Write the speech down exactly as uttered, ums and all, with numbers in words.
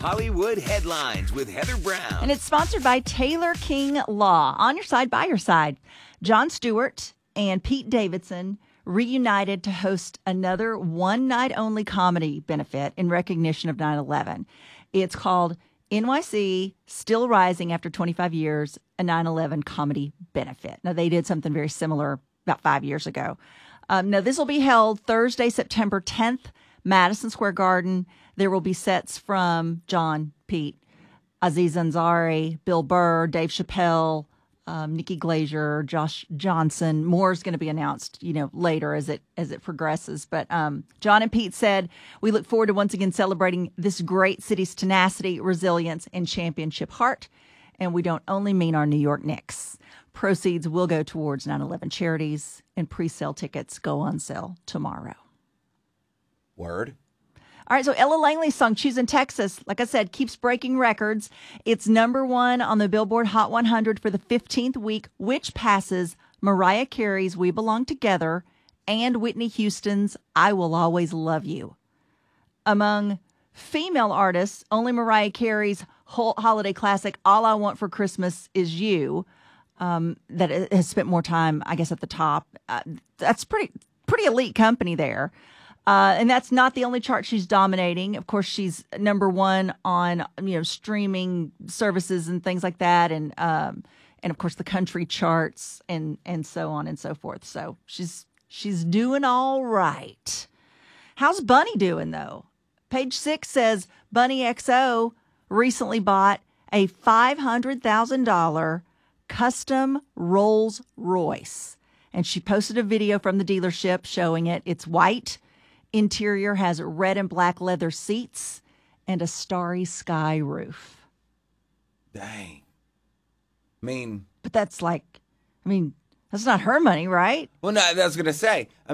Hollywood Headlines with Heather Brown. And it's sponsored by Taylor King Law. On your side, by your side. Jon Stewart and Pete Davidson reunited to host another one-night-only comedy benefit in recognition of nine eleven. It's called N Y C Still Rising After twenty-five Years, a nine eleven comedy benefit. Now, they did something very similar about five years ago. Um, now, this will be held Thursday, September tenth, Madison Square Garden. There will be sets from John, Pete, Aziz Ansari, Bill Burr, Dave Chappelle, um, Nikki Glaser, Josh Johnson. More is going to be announced, you know, later as it as it progresses. But um, John and Pete said, we look forward to once again celebrating this great city's tenacity, resilience, and championship heart. And we don't only mean our New York Knicks. Proceeds will go towards nine eleven charities, and pre-sale tickets go on sale tomorrow. Word. All right, so Ella Langley's song, Choosing Texas, like I said, keeps breaking records. It's number one on the Billboard Hot one hundred for the fifteenth week, which passes Mariah Carey's We Belong Together and Whitney Houston's I Will Always Love You. Among female artists, only Mariah Carey's whole holiday classic, All I Want for Christmas Is You, um, that has spent more time, I guess, at the top. Uh, that's pretty pretty elite company there. Uh, and that's not the only chart she's dominating. Of course, she's number one on, you know, streaming services and things like that. And, um, and of course, the country charts and, and so on and so forth. So she's she's doing all right. How's Bunny doing, though? Page six says Bunny X O recently bought a five hundred thousand dollars custom Rolls Royce. And she posted a video from the dealership showing it. It's white. Interior has red and black leather seats and a starry sky roof. Dang. I mean. But that's like, I mean, that's not her money, right? Well, no, I was going to say. I